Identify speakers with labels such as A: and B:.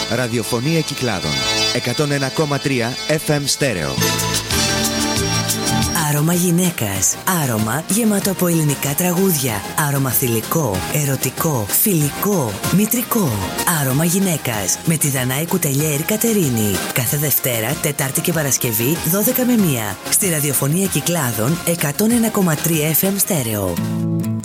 A: Ραδιοφωνία Κυκλάδων. 101,3 FM στέρεο.
B: Άρωμα γυναίκας. Άρωμα γεμάτο από ελληνικά τραγούδια. Άρωμα θηλυκό, ερωτικό, φιλικό, μητρικό. Άρωμα γυναίκας με τη Δανάη Κουτελιέρη Κατερίνη. Κάθε Δευτέρα, Τετάρτη και Παρασκευή 12 με 1 στη Ραδιοφωνία Κυκλάδων 101,3 FM στέρεο.